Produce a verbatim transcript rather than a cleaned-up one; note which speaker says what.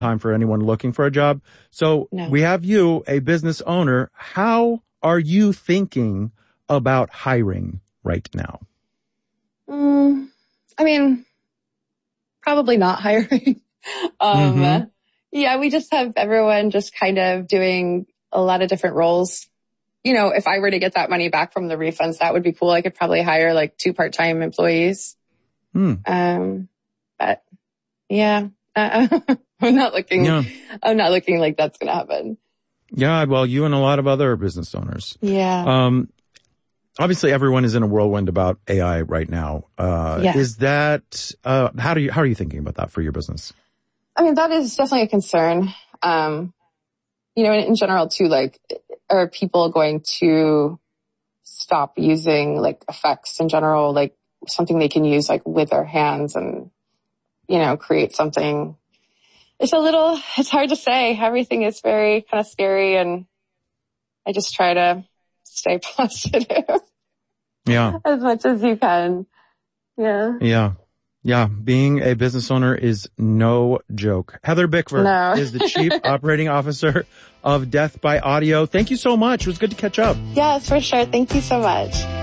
Speaker 1: time for anyone looking for a job. So
Speaker 2: no.
Speaker 1: we have you, a business owner. How are you thinking about hiring right now?
Speaker 2: Mm, I mean, probably not hiring. um,
Speaker 1: mm-hmm.
Speaker 2: Yeah, we just have everyone just kind of doing a lot of different roles. You know, if I were to get that money back from the refunds, that would be cool. I could probably hire like two part-time employees.
Speaker 1: Hmm.
Speaker 2: Um, but yeah, uh, I'm not looking,
Speaker 1: yeah.
Speaker 2: I'm not looking like that's going to happen.
Speaker 1: Yeah. Well, you and a lot of other business owners.
Speaker 2: Yeah.
Speaker 1: Um, obviously everyone is in a whirlwind about A I right now. Uh,
Speaker 2: yeah.
Speaker 1: is that, uh, how do you, how are you thinking about that for your business?
Speaker 2: I mean, that is definitely a concern. Um, you know, in, in general too, like, are people going to stop using like effects in general, like something they can use like with their hands and, you know, create something? It's a little, it's hard to say. Everything is very kind of scary, and I just try to stay positive.
Speaker 1: Yeah.
Speaker 2: As much as you can. Yeah.
Speaker 1: Yeah. Yeah. Being a business owner is no joke. Heather Bickford
Speaker 2: no.
Speaker 1: is the Chief Operating Officer of Death by Audio. Thank you so much. It was good to catch up.
Speaker 2: Yes, for sure. Thank you so much.